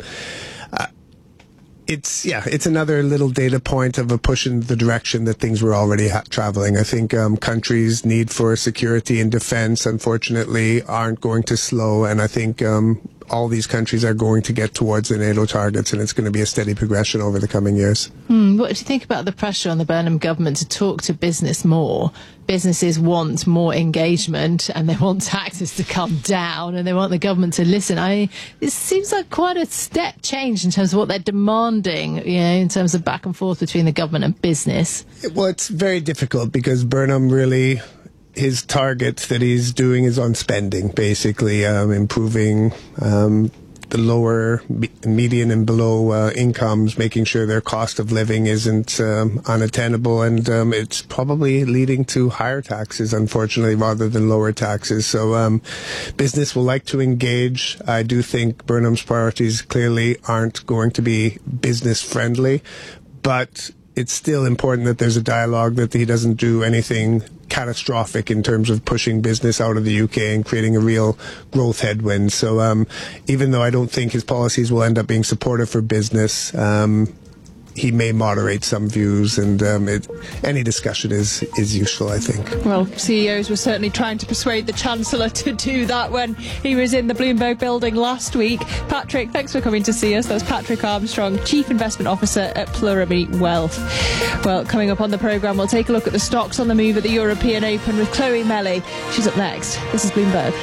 It's another little data point of a push in the direction that things were already traveling. I think countries' need for security and defense, unfortunately, aren't going to slow, and I think all these countries are going to get towards the NATO targets, and it's going to be a steady progression over the coming years. What do you think about the pressure on the Burnham government to talk to business more? Businesses want more engagement, and they want taxes to come down, and they want the government to listen. This seems like quite a step change in terms of what they're demanding, in terms of back and forth between the government and business. Well, it's very difficult because Burnham really, his target that he's doing is on spending, basically, improving the lower, median and below incomes, making sure their cost of living isn't unattainable, and it's probably leading to higher taxes, unfortunately, rather than lower taxes. So business will like to engage. I do think Burnham's priorities clearly aren't going to be business friendly, but it's still important that there's a dialogue, that he doesn't do anything catastrophic in terms of pushing business out of the UK and creating a real growth headwind. So even though I don't think his policies will end up being supportive for business, he may moderate some views, and any discussion is useful, I think. Well, CEOs were certainly trying to persuade the Chancellor to do that when he was in the Bloomberg building last week. Patrick, thanks for coming to see us. That's Patrick Armstrong, Chief Investment Officer at Pluribee Wealth. Well, coming up on the programme, we'll take a look at the stocks on the move at the European Open with Chloe Melly. She's up next. This is Bloomberg.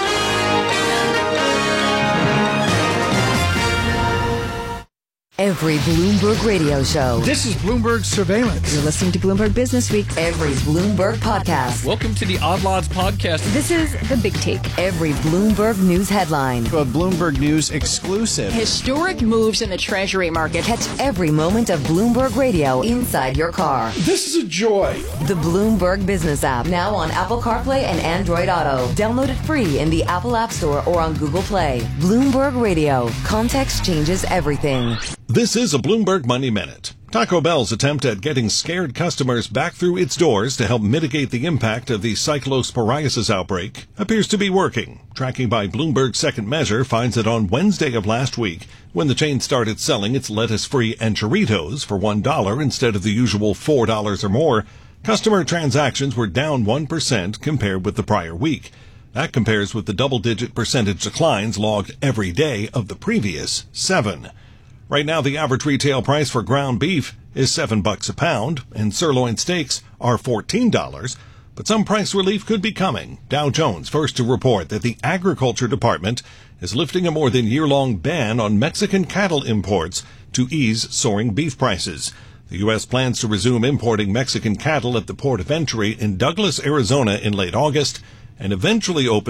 Every Bloomberg radio show. This is Bloomberg Surveillance. You're listening to Bloomberg Business Week. Every Bloomberg podcast. Welcome to the Odd Lots podcast. This is The Big Take. Every Bloomberg news headline. A Bloomberg News exclusive. Historic moves in the Treasury market. Catch every moment of Bloomberg radio inside your car. This is a joy. The Bloomberg Business app, now on Apple CarPlay and Android Auto. Download it free in the Apple App Store or on Google Play. Bloomberg Radio. Context changes everything. This is a Bloomberg Money Minute. Taco Bell's attempt at getting scared customers back through its doors to help mitigate the impact of the cyclosporiasis outbreak appears to be working. Tracking by Bloomberg's second measure finds that on Wednesday of last week, when the chain started selling its lettuce-free enchiritos for $1 instead of the usual $4 or more, customer transactions were down 1% compared with the prior week. That compares with the double-digit percentage declines logged every day of the previous 7. Right now, the average retail price for ground beef is $7 a pound, and sirloin steaks are $14. But some price relief could be coming. Dow Jones first to report that the Agriculture Department is lifting a more than year-long ban on Mexican cattle imports to ease soaring beef prices. The U.S. plans to resume importing Mexican cattle at the port of entry in Douglas, Arizona in late August, and eventually open